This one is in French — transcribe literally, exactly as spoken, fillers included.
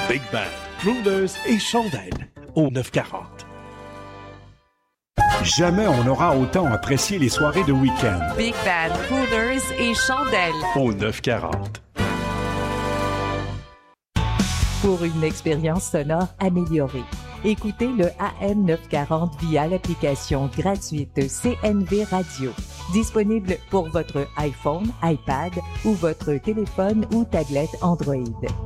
Big Band, Rulers et chandelles au neuf quarante. Jamais on n'aura autant apprécié les soirées de week-end. Big Band, Rulers et chandelles au neuf quarante. Pour une expérience sonore améliorée, écoutez le A M neuf cent quarante via l'application gratuite C N V Radio, disponible pour votre iPhone, iPad ou votre téléphone ou tablette Android.